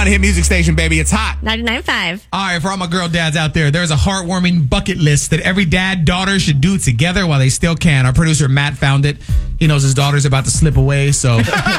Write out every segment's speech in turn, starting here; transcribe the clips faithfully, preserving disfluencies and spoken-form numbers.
one hit music station, baby. It's hot. ninety-nine point five. All right, for all my girl dads out there, there's a heartwarming bucket list that every dad, daughter should do together while they still can. Our producer, Matt, found it. He knows his daughter's about to slip away, so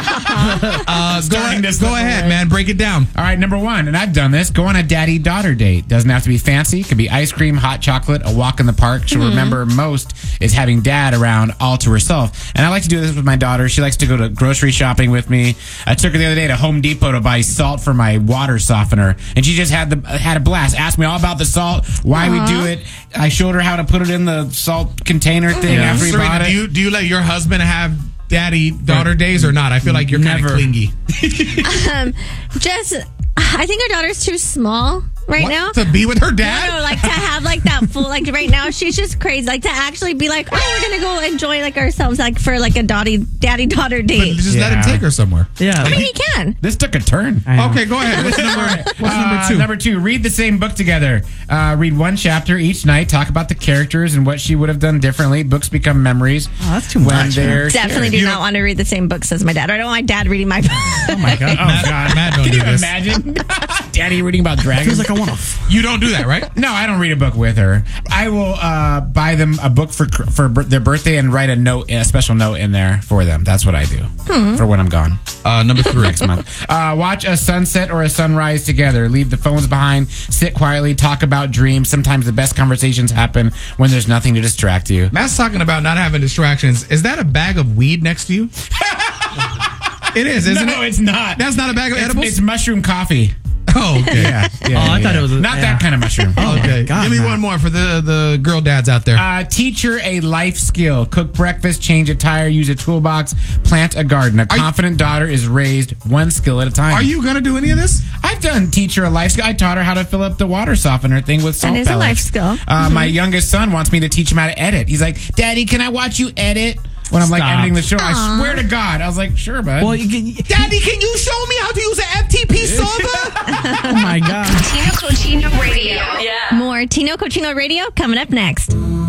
uh, go, Starting to go slip ahead, away. man. Break it down. All right, number one, and I've done this. Go on a daddy-daughter date. Doesn't have to be fancy. It could be ice cream, hot chocolate, a walk in the park. She'll remember most is having dad around all to herself. And I like to do this with my daughter. She likes to go to grocery shopping with me. I took her the other day to Home Depot to buy salt for my water softener, and she just had the had a blast. Asked me all about the salt, why we do it. I showed her how to put it in the salt container thing after we Serena, bought it. do you do you let your husband have daddy daughter days or not? I feel like you're kind of Never. clingy. Um, just, I think our daughter's too small right What? now. To be with her dad? No, no, like to have like that full, like right now she's just crazy. Like to actually be like, oh, we're gonna go enjoy like ourselves, like for like a daddy daddy daughter But date. just let him Yeah. take her somewhere. Yeah. I mean, he can. This took a turn. Okay, go ahead. What's number, what's number Uh, two? Number two, read the same book together. Uh, read one chapter each night. Talk about the characters and what she would have done differently. Books become memories. Oh, that's too when much, they're Definitely shared. do You not don't- want to read the same books as my dad. I don't want my dad reading my book. Oh my god. Oh God, Matt, don't Can do you this. imagine Daddy reading about dragons? Feels like I want to. F- You don't do that, right? No, I don't read a book with her. I will uh, buy them a book for for bir- their birthday and write a note, a special note in there for them. That's what I do for when I'm gone Uh, number three. next month. Uh, watch a sunset or a sunrise together. Leave the phones behind. Sit quietly. Talk about dreams. Sometimes the best conversations happen when there's nothing to distract you. Matt's talking about not having distractions. Is that a bag of weed next to you? It is, isn't no, it? it's not. That's not a bag of It's, edibles? it's mushroom coffee. Oh, okay. Yeah, yeah, Oh, I yeah, thought yeah. it was a- not yeah. that kind of mushroom. Oh, Okay. my God, Give me Matt. one more for the, the girl dads out there. Uh, teach her a life skill. Cook breakfast, change a tire, use a toolbox, plant a garden. A you- confident daughter is raised one skill at a time. Are you going to do any of this? I've done teach her a life skill. I taught her how to fill up the water softener thing with salt That is a pellets. life skill. Uh, My youngest son wants me to teach him how to edit. He's like, Daddy, can I watch you edit? When I'm like Stop. editing the show, I Aw. swear to God, I was like, sure, bud. well, you can, Daddy, can you show me how to use an F T P solver? oh my god. Tino Cochino Radio. Yeah. More Tino Cochino Radio coming up next.